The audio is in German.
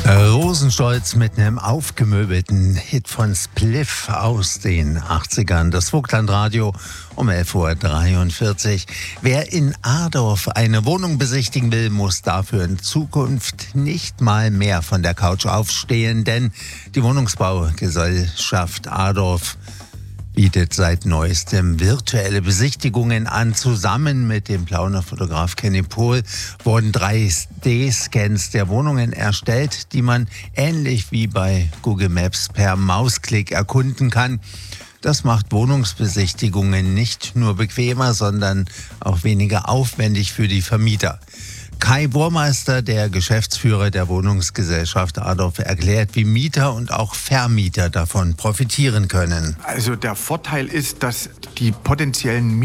Rosenstolz mit einem aufgemöbelten Hit von Spliff aus den 80ern. Das Vogtlandradio um 11.43 Uhr. Wer in Adorf eine Wohnung besichtigen will, muss dafür in Zukunft nicht mal mehr von der Couch aufstehen, denn die Wohnungsbaugesellschaft Adorf bietet seit neuestem virtuelle Besichtigungen an. Zusammen mit dem Plauner Fotograf Kenny Pohl wurden 3D-Scans der Wohnungen erstellt, die man ähnlich wie bei Google Maps per Mausklick erkunden kann. Das macht Wohnungsbesichtigungen nicht nur bequemer, sondern auch weniger aufwendig für die Vermieter. Kai Burmeister, der Geschäftsführer der Wohnungsgesellschaft Adorf, erklärt, wie Mieter und auch Vermieter davon profitieren können. Also der Vorteil ist, dass die potenziellen